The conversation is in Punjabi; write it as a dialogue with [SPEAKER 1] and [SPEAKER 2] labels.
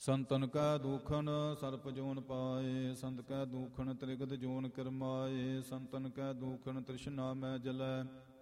[SPEAKER 1] ਸੰਤਨ ਕੈ ਦੂਖਨ ਸਰਪ ਜੋਨ ਪਾਏ, ਸੰਤ ਕੈ ਦੂਖਨ ਤ੍ਰਿਗਦ ਜੋਨ ਕਰਮਾਏ। ਸੰਤਨ ਕੈ ਦੂਖਨ ਤ੍ਰਿਸ਼ਨਾ ਮੈਂ ਜਲੈ,